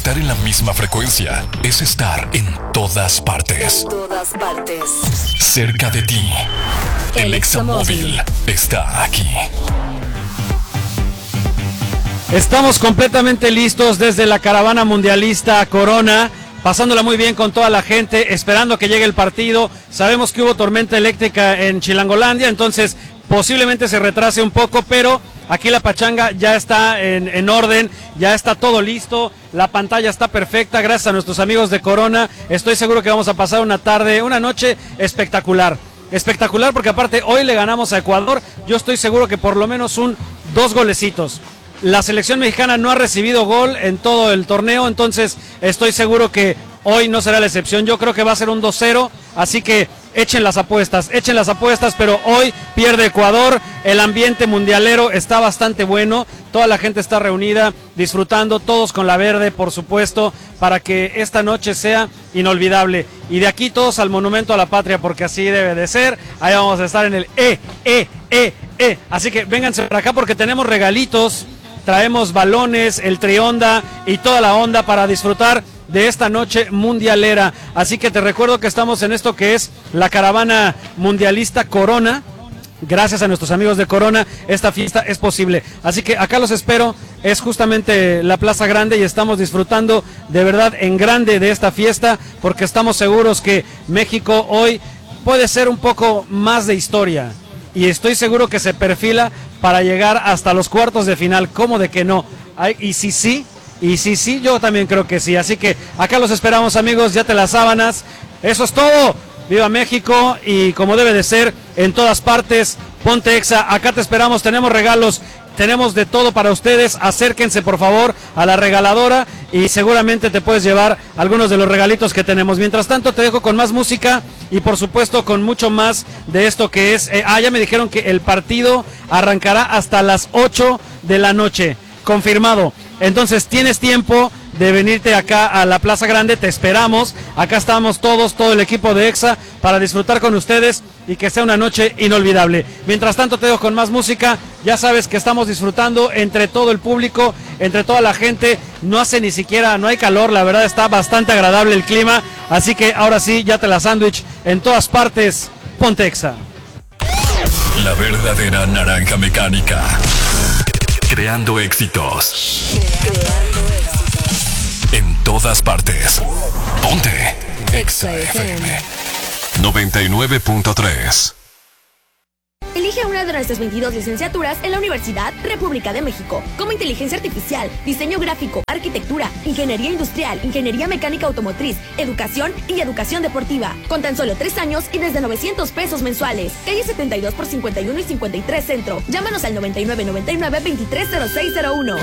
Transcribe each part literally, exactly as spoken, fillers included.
Estar en la misma frecuencia es estar en todas partes. En todas partes. Cerca de ti. El, el Examóvil está aquí. Estamos completamente listos desde la caravana mundialista Corona, pasándola muy bien con toda la gente, esperando que llegue el partido. Sabemos que hubo tormenta eléctrica en Chilangolandia, entonces posiblemente se retrase un poco, pero aquí la pachanga ya está en, en orden, ya está todo listo, la pantalla está perfecta, gracias a nuestros amigos de Corona. Estoy seguro que vamos a pasar una tarde, una noche espectacular. Espectacular porque aparte hoy le ganamos a Ecuador, yo estoy seguro que por lo menos un dos golecitos. La selección mexicana no ha recibido gol en todo el torneo, entonces estoy seguro que hoy no será la excepción. Yo creo que va a ser un dos cero, así que echen las apuestas, echen las apuestas, pero hoy pierde Ecuador. El ambiente mundialero está bastante bueno, toda la gente está reunida, disfrutando, todos con la verde, por supuesto, para que esta noche sea inolvidable. Y de aquí todos al Monumento a la Patria, porque así debe de ser. Ahí vamos a estar en el E, E, E, E. Así que vénganse para acá porque tenemos regalitos. Traemos balones, el trionda y toda la onda para disfrutar de esta noche mundialera. Así que te recuerdo que estamos en esto que es la caravana mundialista Corona. Gracias a nuestros amigos de Corona, esta fiesta es posible. Así que acá los espero, es justamente la Plaza Grande y estamos disfrutando de verdad en grande de esta fiesta, porque estamos seguros que México hoy puede ser un poco más de historia. Y estoy seguro que se perfila para llegar hasta los cuartos de final. ¿Cómo de que no? Ay, y si sí, y si sí, yo también creo que sí. Así que acá los esperamos, amigos, ya te las sábanas. Eso es todo. Viva México y como debe de ser, en todas partes, ponte Exa, acá te esperamos, tenemos regalos, tenemos de todo para ustedes, acérquense por favor a la regaladora y seguramente te puedes llevar algunos de los regalitos que tenemos. Mientras tanto te dejo con más música y por supuesto con mucho más de esto que es, eh, ah ya me dijeron que el partido arrancará hasta las ocho de la noche, confirmado, entonces tienes tiempo de venirte acá a la Plaza Grande, te esperamos, acá estamos todos, todo el equipo de Exa para disfrutar con ustedes y que sea una noche inolvidable. Mientras tanto te dejo con más música, ya sabes que estamos disfrutando entre todo el público, entre toda la gente, no hace ni siquiera, no hay calor, la verdad está bastante agradable el clima, así que ahora sí, ya te la sándwich en todas partes, ponte Exa. La verdadera naranja mecánica, creando éxitos. Creando en todas partes. Ponte Exa F M noventa y nueve punto tres. Elige una de nuestras veintidós licenciaturas en la Universidad República de México, como Inteligencia Artificial, Diseño Gráfico, Arquitectura, Ingeniería Industrial, Ingeniería Mecánica Automotriz, Educación y Educación Deportiva. Con tan solo tres años y desde novecientos pesos mensuales. Calle setenta y dos por cincuenta y uno y cincuenta y tres Centro. Llámanos al noventa y nueve noventa y nueve veintitrés cero seis cero uno.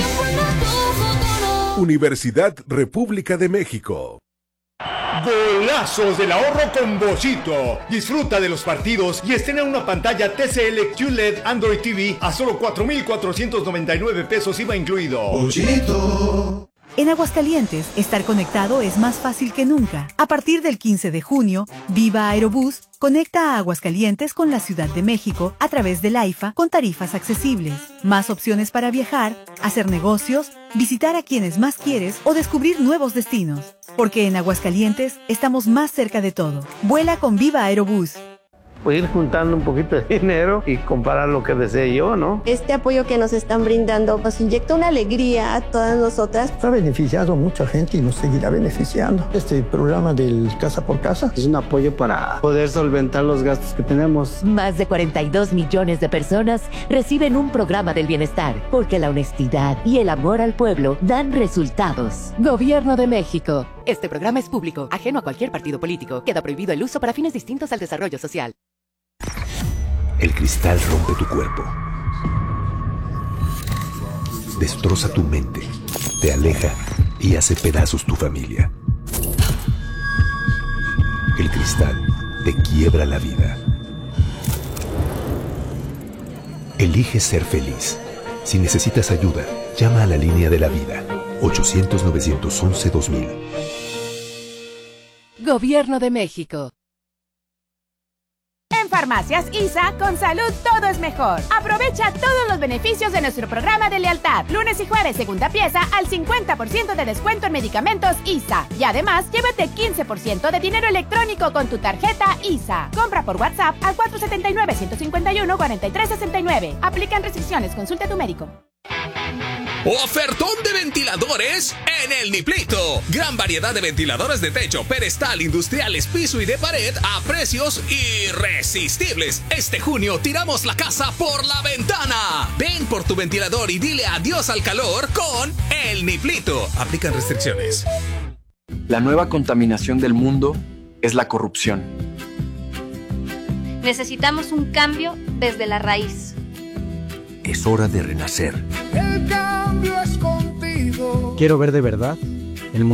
Universidad República de México. Golazos del ahorro con Bochito. Disfruta de los partidos y estrena una pantalla T C L Q L E D Android T V a solo cuatro mil cuatrocientos noventa y nueve pesos I V A incluido. Bochito. En Aguascalientes, estar conectado es más fácil que nunca. A partir del quince de junio, Viva Aerobús conecta a Aguascalientes con la Ciudad de México a través del AIFA con tarifas accesibles. Más opciones para viajar, hacer negocios, visitar a quienes más quieres o descubrir nuevos destinos. Porque en Aguascalientes estamos más cerca de todo. Vuela con Viva Aerobús. Pues ir juntando un poquito de dinero y comparar lo que desee yo, ¿no? Este apoyo que nos están brindando nos inyecta una alegría a todas nosotras. Ha beneficiado a mucha gente y nos seguirá beneficiando. Este programa del Casa por Casa es un apoyo para poder solventar los gastos que tenemos. Más de cuarenta y dos millones de personas reciben un programa del bienestar, porque la honestidad y el amor al pueblo dan resultados. Gobierno de México. Este programa es público, ajeno a cualquier partido político. Queda prohibido el uso para fines distintos al desarrollo social. El cristal rompe tu cuerpo, destroza tu mente, te aleja y hace pedazos tu familia. El cristal te quiebra la vida. Elige ser feliz. Si necesitas ayuda, llama a la línea de la vida, ochocientos, novecientos once, dos mil. Gobierno de México. Farmacias I S A, con salud todo es mejor. Aprovecha todos los beneficios de nuestro programa de lealtad. Lunes y jueves, segunda pieza, al cincuenta por ciento de descuento en medicamentos I S A. Y además, llévate quince por ciento de dinero electrónico con tu tarjeta I S A. Compra por WhatsApp al cuatro siete nueve, uno cinco uno, cuatro tres seis nueve. Aplican restricciones. Consulte a tu médico. Ofertón de ventiladores en el Niplito. Gran variedad de ventiladores de techo, pedestal, industriales, piso y de pared a precios irresistibles. Este junio tiramos la casa por la ventana. Ven por tu ventilador y dile adiós al calor con el Niplito. Aplican restricciones. La nueva contaminación del mundo es la corrupción. Necesitamos un cambio desde la raíz. Es hora de renacer. El cambio es contigo. Quiero ver de verdad